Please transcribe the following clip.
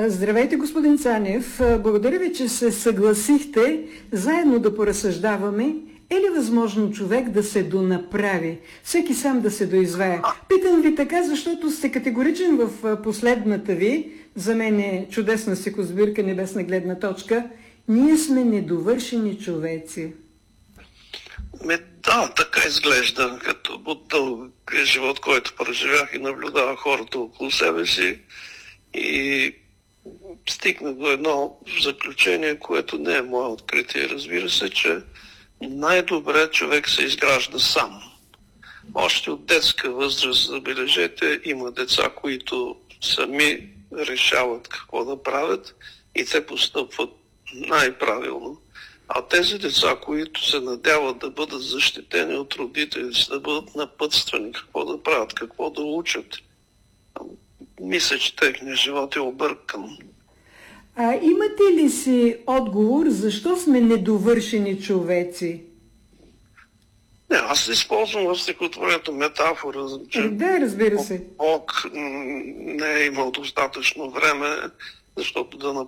Здравейте, господин Цанев. Благодаря ви, че се съгласихте заедно да поразсъждаваме. Е ли възможно човек да се донаправи? Всеки сам да се доизвае? Питам ви така, защото сте категоричен в последната ви, за мен е чудесна стихосбирка, небесна гледна точка. Ние сме недовършени човеци. Да, така изглежда, като от дългия живот, който преживях и наблюдавах хората около себе си. И стигнах до едно заключение, което не е мое откритие. Разбира се, че най-добре човек се изгражда сам. Още от детска възраст, забележете, има деца, които сами решават какво да правят и те постъпват най-правилно. А тези деца, които се надяват да бъдат защитени от родителите си, да бъдат напътствани какво да правят, какво да учат, мисля, че техният живот е объркан. Имате ли си отговор, защо сме недовършени човеци? Не, аз използвам в стихотворението метафора, че да, разбира се. Бог не е имал достатъчно време, защото да